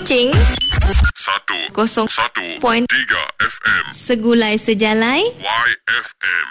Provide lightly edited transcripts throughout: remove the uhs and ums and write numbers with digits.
Kuching 101.3 FM. Segulai Sejalai YFM.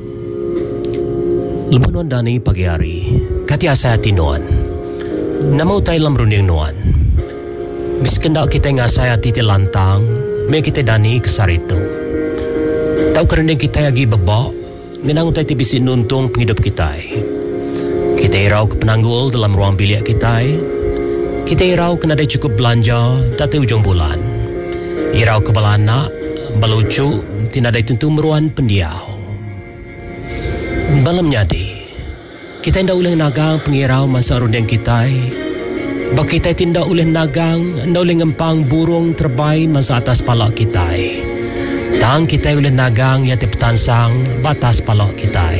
Lebanon dani pagi hari kati asai hati nuan nama utai lam runding nuan bis kendak kita ngasai hati ti lantang me kita dani kesar itu tau kerendeng kita lagi bebak ngenang utai ti bisi nuntung penghidup kita irau ke penanggul dalam ruang bilik kita irau kena ada cukup belanja dati ujung bulan irau ke balanak balucu tina ada tentu meruan pendiau balam nyadi kita tidak boleh nagang pengirau masa rundeng kita bak kita tidak boleh nagang tidak boleh ngempang burung terbaik masa atas palak kita tang kita boleh nagang ya petansang batas palak kita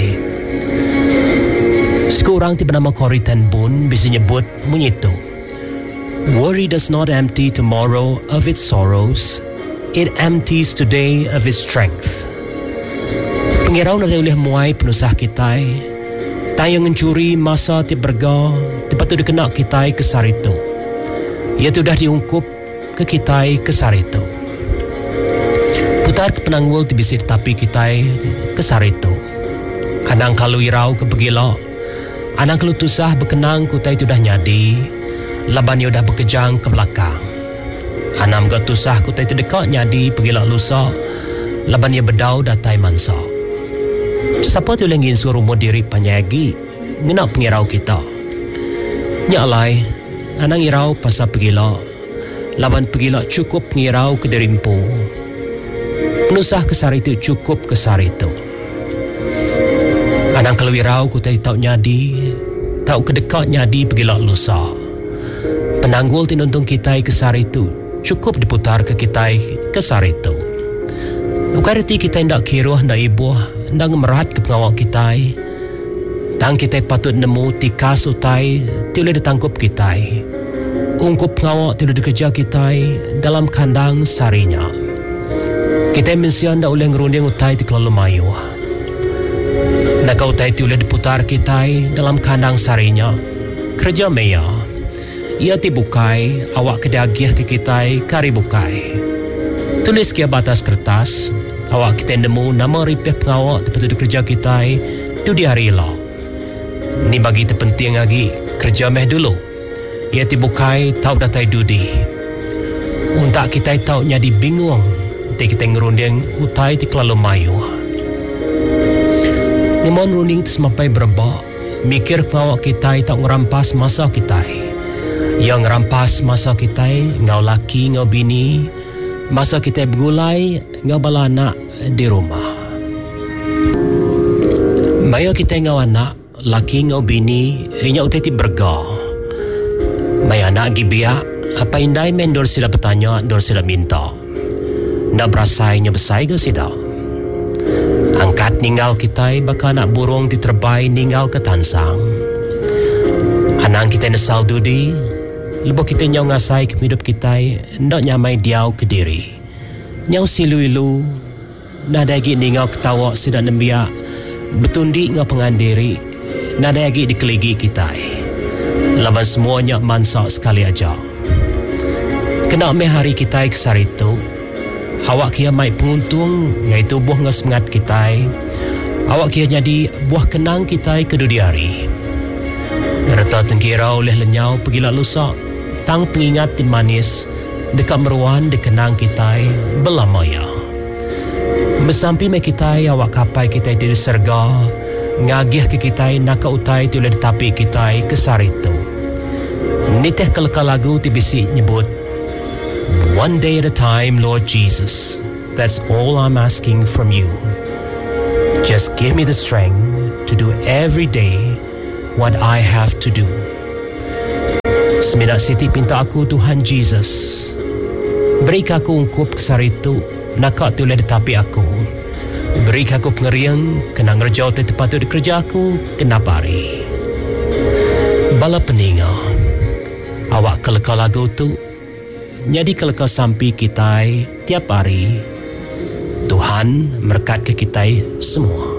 sekurang tiba nama Corrie ten Boom bisa nyebut menyitu worry does not empty tomorrow of its sorrows, it empties today of its strength. Pengirau na boleh muai penusah kita tayo mencuri masa ti berga tipatu dikena kita kesar itu ia sudah diungkup ke kita kesar itu putar ke penanggul ti bisir tapi kita kesar itu anang kalau irau ke pegila anang kalau tusah berkenang kutai sudah nyadi laban ia sudah berkejang ke belakang anam gat tusah kutai tu dekat nyadi pegila lusa laban ia bedau datai mansa siapa tu yang ingin suruh diri panyagi ngena pengirau kita nyalai anang irau pasal pegila laban pegila cukup pengirau ke derimpu penusah kesar itu cukup kesar itu anang kalau irau kutai tau nyadi tau kedekat nyadi pegila lusa penanggul tinuntung kita kesar itu cukup diputar ke kita kesar itu bukan arti kita tidak kira tidak ibu tidak merat ke pengawal kita tang kita patut nemu tikas utai boleh ditangkup kita ungkup pengawal boleh dikerja kita dalam kandang sarinya kita mensian tidak boleh ngerunding utai di kelalu mayu nak utai boleh diputar kita dalam kandang sarinya kerja meya ia tibukai awak kedagiah ke kita kari bukai tulis ke batas kertas awak kita nemu nama ripeh pengawak tempat kerja kita tu di hari lah ni bagi terpenting lagi kerja meh dulu ia tibukai tau datai dudi untuk kita tau nyadi bingung kita ngerunding utai ti kelalu mayu ngemon runding semampai berbak mikir pengawak kita tau ngerampas masa kita yang rampas masa kita ngau laki ngau bini masa kita bergulai ngau bala anak di rumah maya kita ngau anak laki ngau bini inya utai ti berga maya anak gibiak apa indai men dor sila bertanya dor sila minta nak berasainya besai ke sida angkat ninggal kita baka anak burung diterbai ninggal ke tansang anang kita nesal dudi lebih kita nyau ngasai ke hidup kita ndak nyamai diau ke diri nyau silu-ilu nada lagi ningau ketawa sedang nembia betundi ngau pengandiri nada lagi dikeligi kita laban semuanya mansak sekali aja kena me hari kita kesar itu awak kia mai penguntung ngai tubuh ngau semangat kita awak kia jadi buah kenang kita kedudi hari rata tengkira oleh lenyau pergilah lusa tang pengingat tim manis dekat meruan dikenang kita belamaya bersampi me kita awak kapai kita di serga ngagih ke kita nak utai tu oleh tapi kita kesar itu niteh kelakar lagu tibisi nyebut one day at a time Lord Jesus that's all I'm asking from you just give me the strength to do every day what I have to do. Semina Siti pinta aku Tuhan Jesus beri aku ungkup kesar itu nak tu oleh tetapi aku beri aku pengeriang kena ngerjau te tepat tu kerja aku kena pari bala peninga awak kelekal lagu tu jadi kelekal sampai kita tiap hari Tuhan berkat ke kita semua.